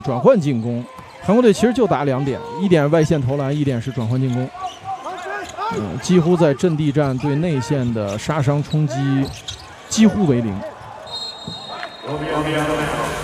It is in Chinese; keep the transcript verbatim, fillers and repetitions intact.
转换进攻。韩国队其实就打两点，一点外线投篮，一点是转换进攻。嗯，几乎在阵地战对内线的杀伤冲击几乎为零。